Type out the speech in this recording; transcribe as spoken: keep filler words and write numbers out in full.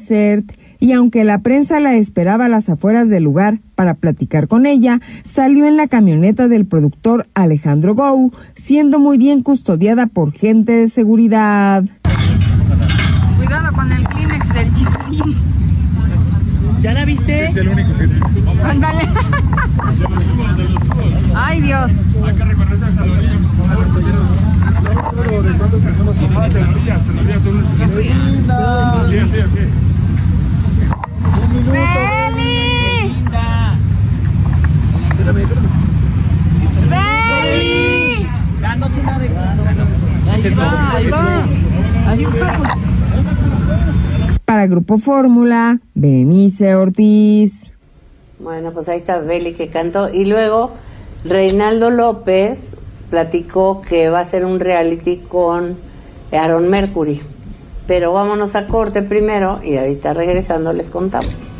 Insert, y aunque la prensa la esperaba a las afueras del lugar para platicar con ella, salió en la camioneta del productor Alejandro Gou, siendo muy bien custodiada por gente de seguridad. Cuidado con el Kleenex del chiquilín. ¿Ya la viste? Es el único que tiene. Ándale. Ay, Dios. Hay que recorrer hasta la orilla. ¿De cuántas personas son? Ah, se la orilla, se la orilla. Así, así, así. ¡Beli! Espérame, espérame. ¡Beli! Danos una de... Ahí va, ahí va. Ahí va. Para Grupo Fórmula, Berenice Ortiz. Bueno, pues ahí está Beli que cantó. Y luego Reinaldo López platicó que va a hacer un reality con Aaron Mercury. Pero vámonos a corte primero y ahorita regresando les contamos.